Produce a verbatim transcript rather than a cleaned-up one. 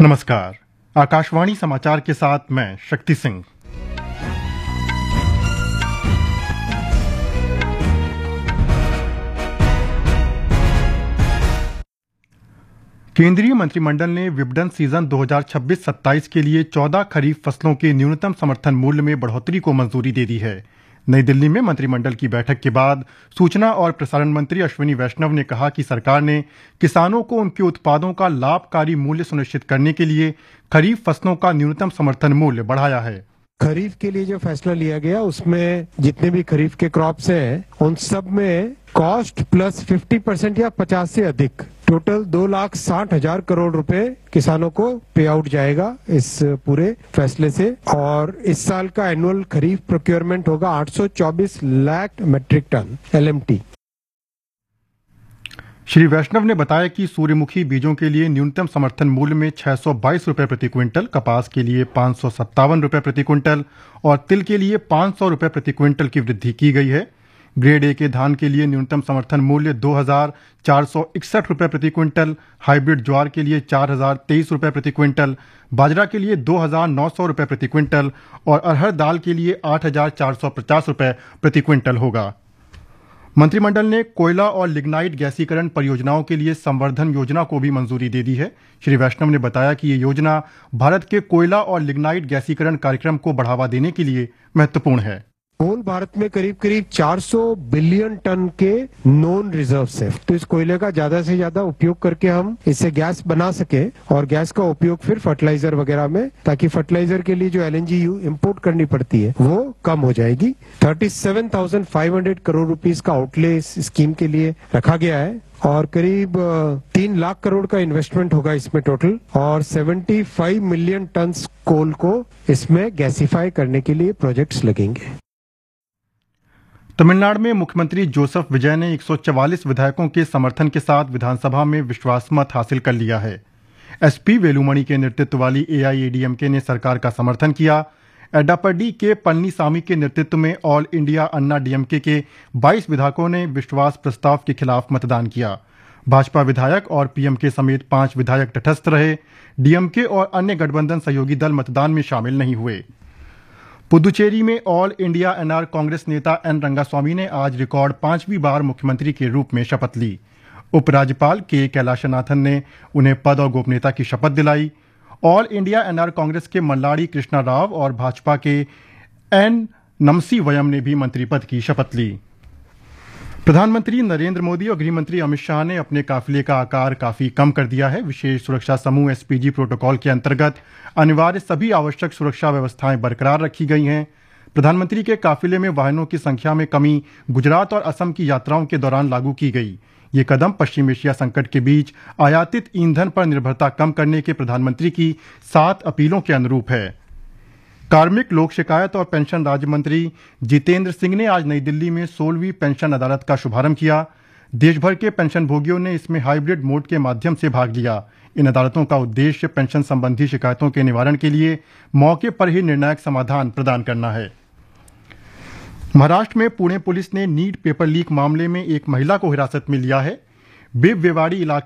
नमस्कार। आकाशवाणी समाचार के साथ मैं शक्ति सिंह। केंद्रीय मंत्रिमंडल ने विपणन सीजन दो हज़ार छब्बीस सत्ताईस के लिए चौदह खरीफ फसलों के न्यूनतम समर्थन मूल्य में बढ़ोतरी को मंजूरी दे दी है। नई दिल्ली में मंत्रिमंडल की बैठक के बाद सूचना और प्रसारण मंत्री अश्विनी वैष्णव ने कहा कि सरकार ने किसानों को उनके उत्पादों का लाभकारी मूल्य सुनिश्चित करने के लिए खरीफ फसलों का न्यूनतम समर्थन मूल्य बढ़ाया है। खरीफ के लिए जो फैसला लिया गया उसमें जितने भी खरीफ के क्रॉप्स हैं उन सब में कॉस्ट प्लस पचास परसेंट या पचास से अधिक टोटल दो लाख साठ हजार करोड़ रुपए किसानों को पे आउट जाएगा इस पूरे फैसले से। और इस साल का एनुअल खरीफ प्रोक्योरमेंट होगा आठ सौ चौबीस lakh matric ton L M T. Shri वैष्णव ने बताया कि सूर्यमुखी बीजों के लिए न्यूनतम समर्थन मूल्य में छह सौ बाईस रुपए प्रति क्विंटल, कपास के लिए पांच सौ सत्तावन रुपए प्रति क्विंटल और तिल के लिए पांच सौ रुपए प्रति क्विंटल की वृद्धि की गई है। ग्रेड ए के धान के लिए न्यूनतम समर्थन मूल्य दो हजार चार सौ इकसठ रुपए प्रति क्विंटल, हाइब्रिड ज्वार के लिए चार हजार तेईस रुपए प्रति क्विंटल, बाजरा के लिए दो हजार नौ सौ रुपए प्रति क्विंटल और अरहर दाल के लिए आठ हजार चार सौ पचास रुपए प्रति क्विंटल होगा। मंत्रिमंडल ने कोयला और लिग्नाइट गैसीकरण परियोजनाओं के लिए संवर्धन योजना को भी मंजूरी दे दी है। श्री वैष्णव ने बताया कि ये योजना भारत के कोयला और लिग्नाइट गैसीकरण कार्यक्रम को बढ़ावा देने के लिए महत्वपूर्ण है। होल भारत में करीब करीब चार सौ बिलियन टन के नॉन रिजर्व्स है, तो इस कोयले का ज्यादा से ज्यादा उपयोग करके हम इससे गैस बना सके और गैस का उपयोग फिर फर्टिलाइजर वगैरह में, ताकि फर्टिलाइजर के लिए जो एल एन जी इम्पोर्ट करनी पड़ती है वो कम हो जाएगी। सैंतीस हज़ार पाँच सौ करोड़ रुपीस का आउटले इस स्कीम के लिए रखा गया है और करीब तीन लाख करोड़ का इन्वेस्टमेंट होगा इसमें टोटल और पचहत्तर मिलियन टन कोल को इसमें गैसीफाई करने के लिए प्रोजेक्ट्स लगेंगे। तमिलनाडु में मुख्यमंत्री जोसेफ विजय ने एक सौ चवालीस विधायकों के समर्थन के साथ विधानसभा में विश्वास मत हासिल कर लिया है। एसपी वेलुमणि के नेतृत्व वाली ए आई ए डी एम के ने सरकार का समर्थन किया। एडापडी के पलनीसामी के नेतृत्व में ऑल इंडिया अन्ना डी एम के के बाईस विधायकों ने विश्वास प्रस्ताव के खिलाफ मतदान किया। भाजपा विधायक और पी एम के समेत पांच विधायक तटस्थ रहे। डी एम के और अन्य गठबंधन सहयोगी दल मतदान में शामिल नहीं हुए। पुदुचेरी में all India N R Congress नेता एन रंगास्वामी ने आज रिकॉर्ड पांचवी बार मुख्यमंत्री के रूप में शपथ ली। उपराज्यपाल के कैलाशनाथन ने उन्हें पद और गोपनीयता की शपथ दिलाई। All India N R Congress के मल्लाडी कृष्णा राव और भाजपा के एन नमसी वयम ने भी मंत्री पद की शपथ ली। प्रधानमंत्री नरेंद्र मोदी और गृह मंत्री अमित शाह ने अपने काफिले का आकार काफी कम कर दिया है। विशेष सुरक्षा समूह एस पी जी प्रोटोकॉल के अंतर्गत अनिवार्य सभी आवश्यक सुरक्षा व्यवस्थाएं बरकरार रखी गई हैं। प्रधानमंत्री के काफिले में वाहनों की संख्या में कमी गुजरात और असम की यात्राओं के दौरान लागू की गई। ये कदम पश्चिम एशिया संकट के बीच आयातित ईंधन पर निर्भरता कम करने के प्रधानमंत्री की सात अपीलों के अनुरूप है। कार्मिक, लोक शिकायत और पेंशन राज्य मंत्री जितेंद्र सिंह ने आज नई दिल्ली में सोलहवीं पेंशन अदालत का शुभारंभ किया। देश भर के पेंशन भोगियों ने इसमें हाइब्रिड मोड के माध्यम से भाग लिया। इन अदालतों का उद्देश्य पेंशन संबंधी शिकायतों के निवारण के लिए मौके पर ही निर्णायक समाधान प्रदान करना है। महाराष्ट्र में पुणे पुलिस ने नीट पेपर लीक मामले में एक महिला को हिरासत में लिया है। बिबवेवाड़ी इलाके